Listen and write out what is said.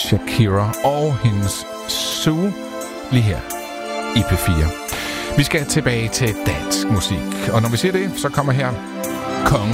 Shakira og hendes Zoo lige her i P4. Vi skal tilbage til dansk musik, og når vi siger det, så kommer her Kongen